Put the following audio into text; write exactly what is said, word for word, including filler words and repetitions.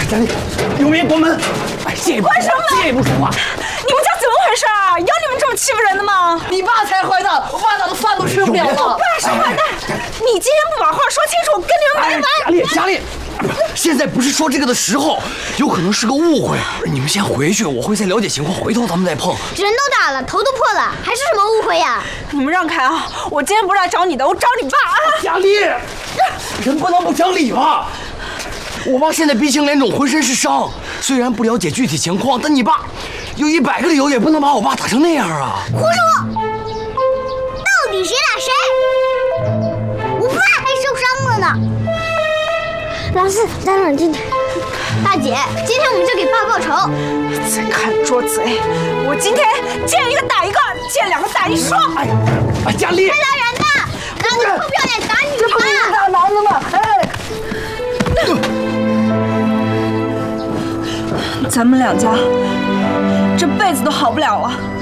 佳丽，永别关门！哎，借一步， 关什么门？ 借一步说话。 你们家怎么回事啊？有你们这么欺负人的吗？ 你爸才坏蛋，我爸咋的饭都吃不了了？ 我爸是坏蛋，你今天不把话说清楚，跟你们没完！ 佳丽，佳丽。 现在不是说这个的时候，有可能是个误会。你们先回去，我会再了解情况，回头咱们再碰。 人都打了，头都破了，还是什么误会呀？ 你们让开啊！我今天不是来找你的，我找你爸啊！ 佳丽，人不能不讲理吧？我爸现在鼻青脸肿，浑身是伤。虽然不了解具体情况，但你爸有一百个理由也不能把我爸打成那样啊！ 胡说！到底谁打谁？我爸还受伤了呢。 老四，咱冷静点。大姐，今天我们就给爸报仇。 再看捉贼，我今天见一个打一个，见两个打一双。 哎，哎，佳丽， 还打人呢！让你臭不要脸打女的！ 大男的吗？ 哎，咱们两家这辈子都好不了了。